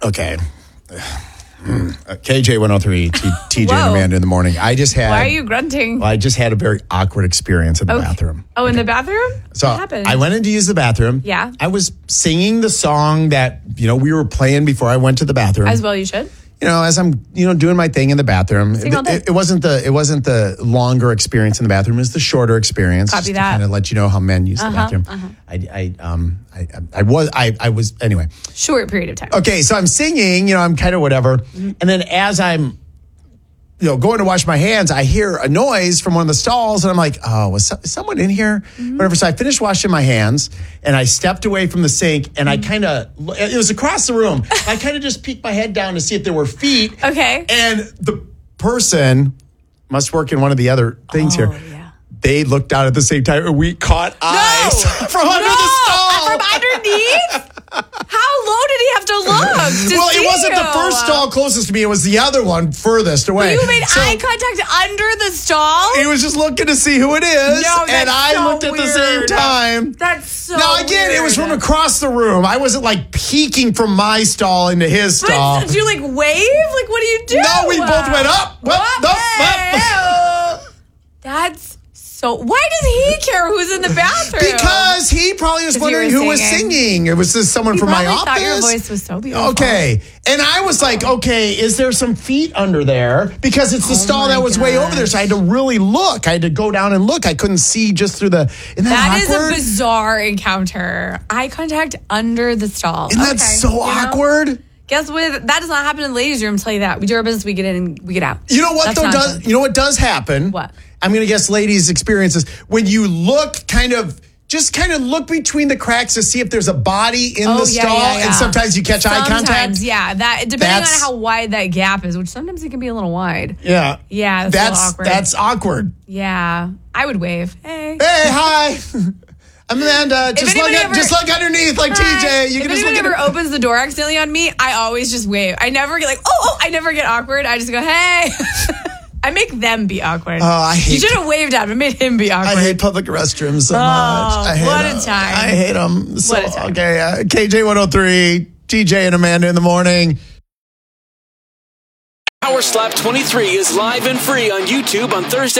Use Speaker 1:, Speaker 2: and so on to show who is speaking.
Speaker 1: Okay. KJ 103, TJ and Amanda in the morning.
Speaker 2: Why are you grunting?
Speaker 1: I just had a very awkward experience in the bathroom.
Speaker 2: Oh, in the bathroom?
Speaker 1: So
Speaker 2: what happened?
Speaker 1: I went in to use the bathroom.
Speaker 2: Yeah.
Speaker 1: I was singing the song that, we were playing before I went to the bathroom.
Speaker 2: As well you should.
Speaker 1: As I'm, doing my thing in the bathroom.
Speaker 2: Sing all day.
Speaker 1: It wasn't the longer experience in the bathroom. It was the shorter experience.
Speaker 2: Copy
Speaker 1: just
Speaker 2: that.
Speaker 1: To kind of let you know how men use the bathroom. I was anyway.
Speaker 2: Short period of time.
Speaker 1: Okay, so I'm singing, I'm kind of whatever. Mm-hmm. And then as I'm, going to wash my hands, I hear a noise from one of the stalls. And I'm like, oh, is someone in here? Mm-hmm. Whatever. So I finished washing my hands and I stepped away from the sink and I kind of, it was across the room. I kind of just peeked my head down to see if there were feet.
Speaker 2: Okay.
Speaker 1: And the person must work in one of the other things here.
Speaker 2: Yeah.
Speaker 1: They looked out at the same time and we caught eyes from under the stall.
Speaker 2: From underneath? How low did he have to look?
Speaker 1: Well, it wasn't the first stall closest to me. It was the other one furthest away.
Speaker 2: But you made eye contact under the stall?
Speaker 1: He was just looking to see who it is.
Speaker 2: No, that's
Speaker 1: and I
Speaker 2: so
Speaker 1: looked at
Speaker 2: weird.
Speaker 1: the same time.
Speaker 2: That's so
Speaker 1: Now, again,
Speaker 2: weird.
Speaker 1: it was from across the room. I wasn't like peeking from my stall into his stall.
Speaker 2: But did you wave? Like, what do you do?
Speaker 1: No, we both went up. Up.
Speaker 2: That's so. Why does he care who's in the bathroom?
Speaker 1: Because he probably was wondering who was singing. It was just someone from my office.
Speaker 2: Thought your voice was so beautiful.
Speaker 1: Okay. And I was like, okay, is there some feet under there? Because it's the stall that was way over there. So I had to really look. I had to go down and look. I couldn't see just through the. Isn't that awkward?
Speaker 2: Is a bizarre encounter. Eye contact under the stall.
Speaker 1: Isn't that so awkward?
Speaker 2: Guess what? That does not happen in the ladies' room. I'll tell you that. We do our business. We get in and we get out.
Speaker 1: You know what does? You know what does happen?
Speaker 2: What?
Speaker 1: I'm going to guess ladies' experiences when you look just look between the cracks to see if there's a body in the stall, and sometimes you catch eye contact.
Speaker 2: Yeah, that depending on how wide that gap is, which sometimes it can be a little wide.
Speaker 1: Yeah,
Speaker 2: yeah, that's a little awkward.
Speaker 1: That's awkward.
Speaker 2: Yeah, I would wave. Hey,
Speaker 1: hi. I'm Amanda. Just look underneath like TJ. You can just look
Speaker 2: ever opens the door accidentally on me, I always just wave. I never get like, I never get awkward. I just go, hey. I make them be awkward. You should have waved at him and made him be awkward.
Speaker 1: I hate public restrooms so much. I hate
Speaker 2: what a time.
Speaker 1: I hate them. So,
Speaker 2: what a time.
Speaker 1: Okay, KJ 103, TJ and Amanda in the morning.
Speaker 3: Power Slap 23 is live and free on YouTube on Thursday.